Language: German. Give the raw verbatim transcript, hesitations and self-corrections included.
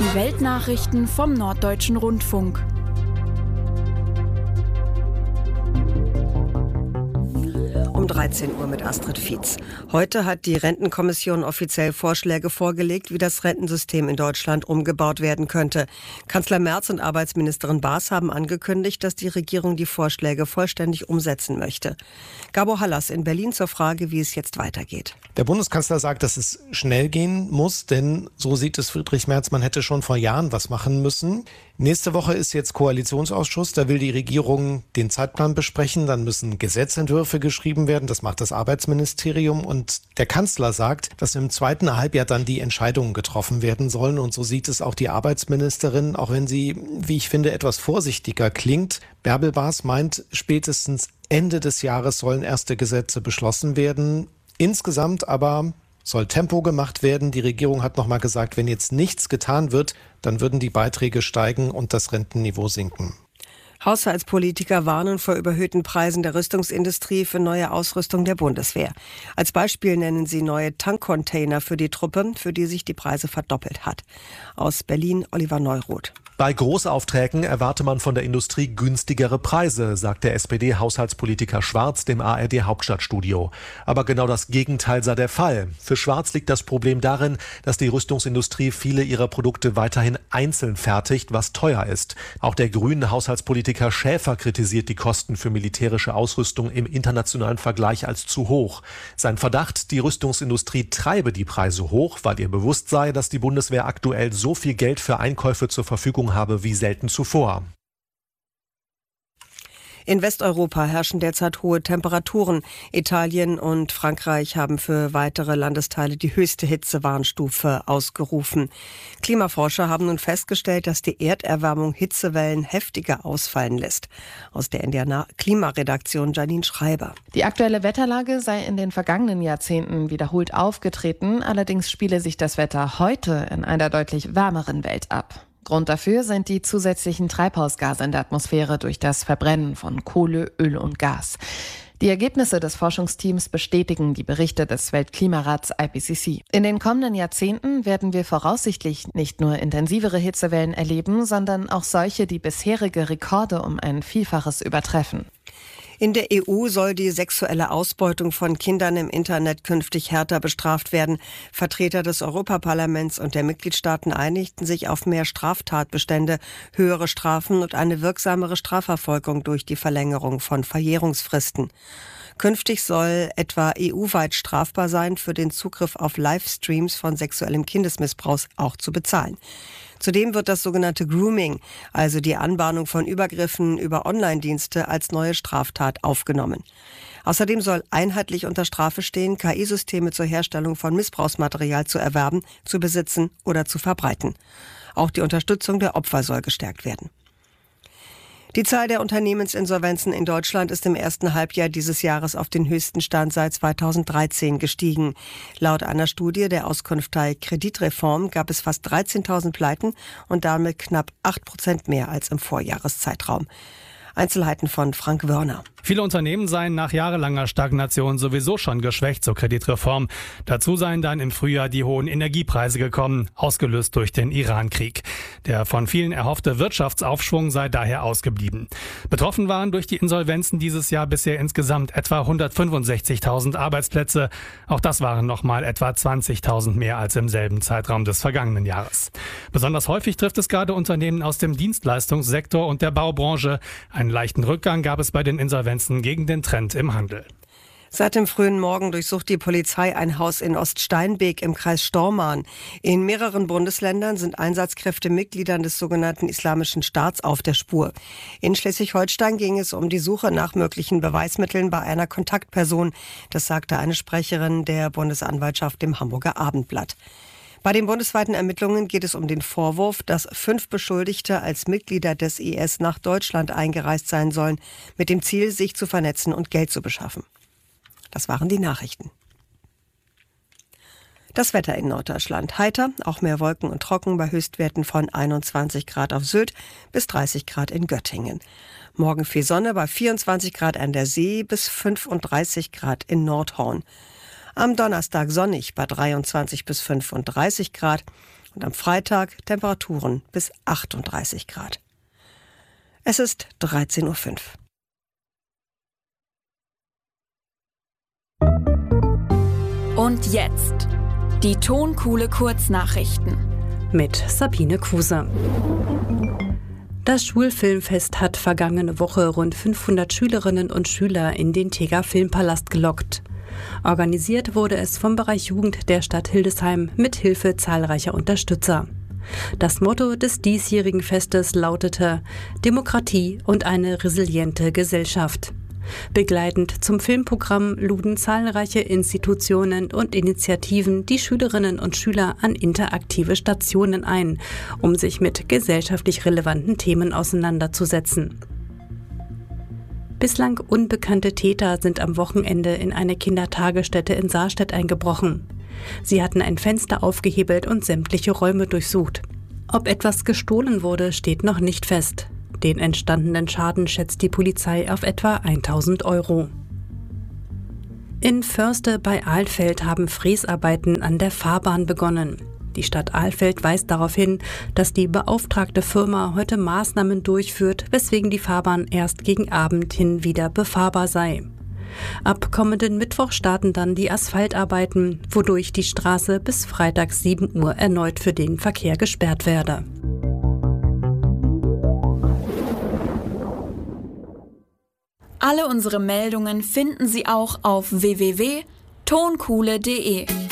Die Weltnachrichten vom Norddeutschen Rundfunk. Um dreizehn Uhr mit Astrid Fietz. Heute hat die Rentenkommission offiziell Vorschläge vorgelegt, wie das Rentensystem in Deutschland umgebaut werden könnte. Kanzler Merz und Arbeitsministerin Baas haben angekündigt, dass die Regierung die Vorschläge vollständig umsetzen möchte. Gabor Hallas in Berlin zur Frage, wie es jetzt weitergeht. Der Bundeskanzler sagt, dass es schnell gehen muss, denn so sieht es Friedrich Merz, man hätte schon vor Jahren was machen müssen. Nächste Woche ist jetzt Koalitionsausschuss, da will die Regierung den Zeitplan besprechen, dann müssen Gesetzentwürfe geschrieben werden, das macht das Arbeitsministerium und der Kanzler sagt, dass im zweiten Halbjahr dann die Entscheidungen getroffen werden sollen und so sieht es auch die Arbeitsministerin, auch wenn sie, wie ich finde, etwas vorsichtiger klingt. Bärbel Baas meint, spätestens Ende des Jahres sollen erste Gesetze beschlossen werden. Insgesamt aber soll Tempo gemacht werden. Die Regierung hat nochmal gesagt, wenn jetzt nichts getan wird, dann würden die Beiträge steigen und das Rentenniveau sinken. Haushaltspolitiker warnen vor überhöhten Preisen der Rüstungsindustrie für neue Ausrüstung der Bundeswehr. Als Beispiel nennen sie neue Tankcontainer für die Truppe, für die sich die Preise verdoppelt hat. Aus Berlin Oliver Neuroth. Bei Großaufträgen erwarte man von der Industrie günstigere Preise, sagt der S P D-Haushaltspolitiker Schwarz dem A R D-Hauptstadtstudio. Aber genau das Gegenteil sei der Fall. Für Schwarz liegt das Problem darin, dass die Rüstungsindustrie viele ihrer Produkte weiterhin einzeln fertigt, was teuer ist. Auch der grüne Haushaltspolitiker Schäfer kritisiert die Kosten für militärische Ausrüstung im internationalen Vergleich als zu hoch. Sein Verdacht, die Rüstungsindustrie treibe die Preise hoch, weil ihr bewusst sei, dass die Bundeswehr aktuell so viel Geld für Einkäufe zur Verfügung habe wie selten zuvor. In Westeuropa herrschen derzeit hohe Temperaturen. Italien und Frankreich haben für weitere Landesteile die höchste Hitzewarnstufe ausgerufen. Klimaforscher haben nun festgestellt, dass die Erderwärmung Hitzewellen heftiger ausfallen lässt. Aus der N D R Klimaredaktion Janine Schreiber. Die aktuelle Wetterlage sei in den vergangenen Jahrzehnten wiederholt aufgetreten. Allerdings spiele sich das Wetter heute in einer deutlich wärmeren Welt ab. Grund dafür sind die zusätzlichen Treibhausgase in der Atmosphäre durch das Verbrennen von Kohle, Öl und Gas. Die Ergebnisse des Forschungsteams bestätigen die Berichte des Weltklimarats I P C C. In den kommenden Jahrzehnten werden wir voraussichtlich nicht nur intensivere Hitzewellen erleben, sondern auch solche, die bisherige Rekorde um ein Vielfaches übertreffen. In der E U soll die sexuelle Ausbeutung von Kindern im Internet künftig härter bestraft werden. Vertreter des Europaparlaments und der Mitgliedstaaten einigten sich auf mehr Straftatbestände, höhere Strafen und eine wirksamere Strafverfolgung durch die Verlängerung von Verjährungsfristen. Künftig soll etwa E U-weit strafbar sein, für den Zugriff auf Livestreams von sexuellem Kindesmissbrauch auch zu bezahlen. Zudem wird das sogenannte Grooming, also die Anbahnung von Übergriffen über Online-Dienste, als neue Straftat aufgenommen. Außerdem soll einheitlich unter Strafe stehen, K I-Systeme zur Herstellung von Missbrauchsmaterial zu erwerben, zu besitzen oder zu verbreiten. Auch die Unterstützung der Opfer soll gestärkt werden. Die Zahl der Unternehmensinsolvenzen in Deutschland ist im ersten Halbjahr dieses Jahres auf den höchsten Stand seit zweitausenddreizehn gestiegen. Laut einer Studie der Auskunftei Kreditreform gab es fast dreizehntausend Pleiten und damit knapp acht Prozent mehr als im Vorjahreszeitraum. Einzelheiten von Frank Wörner. Viele Unternehmen seien nach jahrelanger Stagnation sowieso schon geschwächt zur Kreditreform. Dazu seien dann im Frühjahr die hohen Energiepreise gekommen, ausgelöst durch den Iran-Krieg. Der von vielen erhoffte Wirtschaftsaufschwung sei daher ausgeblieben. Betroffen waren durch die Insolvenzen dieses Jahr bisher insgesamt etwa hundertfünfundsechzigtausend Arbeitsplätze. Auch das waren nochmal etwa zwanzigtausend mehr als im selben Zeitraum des vergangenen Jahres. Besonders häufig trifft es gerade Unternehmen aus dem Dienstleistungssektor und der Baubranche. Einen leichten Rückgang gab es bei den Insolvenzen gegen den Trend im Handel. Seit dem frühen Morgen durchsucht die Polizei ein Haus in Oststeinbeek im Kreis Stormarn. In mehreren Bundesländern sind Einsatzkräfte Mitgliedern des sogenannten Islamischen Staats auf der Spur. In Schleswig-Holstein ging es um die Suche nach möglichen Beweismitteln bei einer Kontaktperson. Das sagte eine Sprecherin der Bundesanwaltschaft dem Hamburger Abendblatt. Bei den bundesweiten Ermittlungen geht es um den Vorwurf, dass fünf Beschuldigte als Mitglieder des I S nach Deutschland eingereist sein sollen, mit dem Ziel, sich zu vernetzen und Geld zu beschaffen. Das waren die Nachrichten. Das Wetter in Norddeutschland. Heiter, auch mehr Wolken und trocken bei Höchstwerten von einundzwanzig Grad auf Sylt bis dreißig Grad in Göttingen. Morgen viel Sonne bei vierundzwanzig Grad an der See bis fünfunddreißig Grad in Nordhorn. Am Donnerstag sonnig bei dreiundzwanzig bis fünfunddreißig Grad. und am Freitag Temperaturen bis achtunddreißig Grad. Es ist dreizehn Uhr fünf. Und jetzt die Tonkuhle Kurznachrichten mit Sabine Kruse. Das Schulfilmfest hat vergangene Woche rund fünfhundert Schülerinnen und Schüler in den Teger Filmpalast gelockt. Organisiert wurde es vom Bereich Jugend der Stadt Hildesheim mit Hilfe zahlreicher Unterstützer. Das Motto des diesjährigen Festes lautete Demokratie und eine resiliente Gesellschaft. Begleitend zum Filmprogramm luden zahlreiche Institutionen und Initiativen die Schülerinnen und Schüler an interaktive Stationen ein, um sich mit gesellschaftlich relevanten Themen auseinanderzusetzen. Bislang unbekannte Täter sind am Wochenende in eine Kindertagesstätte in Saarstedt eingebrochen. Sie hatten ein Fenster aufgehebelt und sämtliche Räume durchsucht. Ob etwas gestohlen wurde, steht noch nicht fest. Den entstandenen Schaden schätzt die Polizei auf etwa tausend Euro. In Förste bei Alfeld haben Fräsarbeiten an der Fahrbahn begonnen. Die Stadt Alfeld weist darauf hin, dass die beauftragte Firma heute Maßnahmen durchführt, weswegen die Fahrbahn erst gegen Abend hin wieder befahrbar sei. Ab kommenden Mittwoch starten dann die Asphaltarbeiten, wodurch die Straße bis Freitag sieben Uhr erneut für den Verkehr gesperrt werde. Alle unsere Meldungen finden Sie auch auf w w w punkt tonkuhle punkt de.